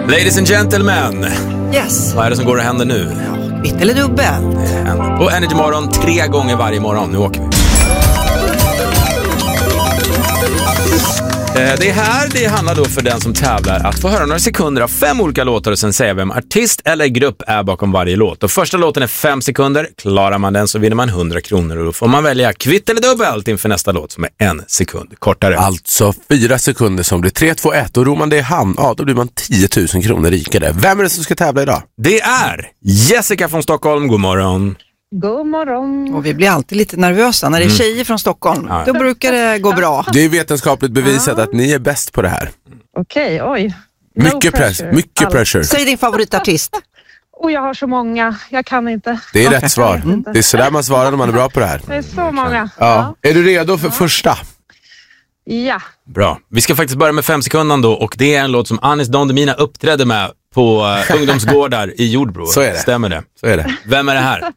Ladies and gentlemen. Yes. Vad är det som går och händer nu? Vitt eller dubbel? På Energy Morgon 3 gånger varje morgon. Nu åker vi. Det här, det handlar då för den som tävlar att få höra några sekunder av 5 olika låtar och sen säga vem artist eller grupp är bakom varje låt. Och första låten är 5 sekunder. Klarar man den så vinner man 100 kronor och då får man välja kvitt eller dubbelt inför nästa låt som är 1 sekund kortare. Alltså 4 sekunder som blir 3, 2, 1 och ror man det i hamn, ja då blir man 10 000 kronor rikare. Vem är det som ska tävla idag? Det är Jessica från Stockholm. God morgon. God morgon. Och vi blir alltid lite nervösa när det är tjejer från Stockholm. Då brukar det gå bra. Det är vetenskapligt bevisat att ni är bäst på det här. Okej, oj. Mycket press, mycket pressure. Säg din favoritartist. Och jag har så många, jag kan inte. Det är rätt svar. Det är sådär man svarar när man är bra på det här. Det är så många. Ja. Är du redo för första? Ja. Bra. Vi ska faktiskt börja med 5 sekunder då och det är en låt som Anis Don Demina uppträdde med på ungdomsgårdar i Jordbro. Så är det. Stämmer det? Så är det. Vem är det här?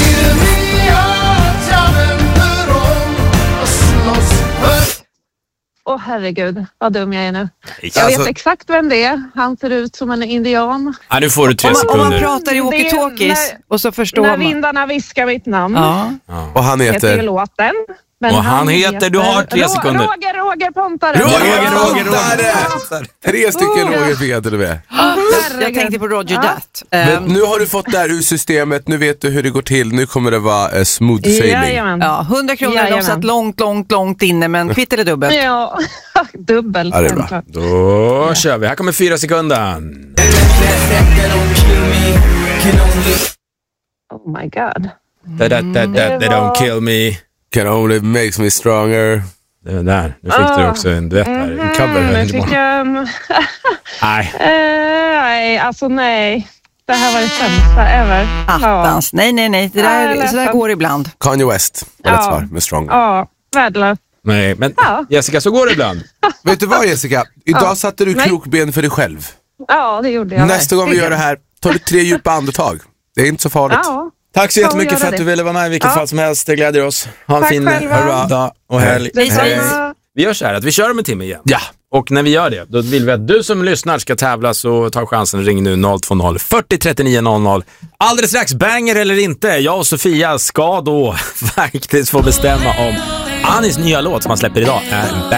Åh herregud, vad dum jag är nu. Jag Alltså- vet exakt vem det är. Han ser ut som en indian. Ja, nu får du 3 Om man sekunder. pratar i walkie-talkies och så förstår När man. vindarna viskar mitt namn. Ja. Och han Heter ju heter... låten. Men Och han heter, du har 3 sekunder. Roger Pontare. Roger. 3 stycken Roger fick jag till och med. Jag tänkte på Roger Datt. Men nu har du fått där ur systemet, nu vet du hur det går till. Nu kommer det vara smooth sailing. Jajamän. Ja, 100 kronor har Jajamän. satt långt inne, men kvitt eller dubbelt? Ja, dubbelt. Ja, det är bra. Då kör vi. Här kommer 4 sekunder. Oh my god. They don't kill me. Can only makes me stronger. Det är där. Nu fick du också en duett här. En cover. Nu fick jag... Nej. nej, alltså nej. Det här var det sämsta ever. Attans. Nej. Det där, så där går ibland. Kanye West var rätt Ja. svar med stronger. Ja, värdelöst. Nej, men Ja. Jessica, så går det ibland. Vet du vad Jessica? Idag satte du Nej. krokben för dig själv. Ja, det gjorde jag. Nästa gång vi gör det här, tar du 3 djupa andetag. Det är inte så farligt. Ja. Tack så jättemycket göra för att det. du ville vara med i vilket fall som helst. Det glädjer oss. Ha en Tack fin själva. dag och helg. Hej. Vi gör så här att vi kör om en timme igen. Ja. Och när vi gör det, då vill vi att du som lyssnar ska tävla, så ta chansen. Ring nu 020 40 39 00. Alldeles strax, banger eller inte. Jag och Sofia ska då faktiskt få bestämma om Anis nya låt som han släpper idag är en banger.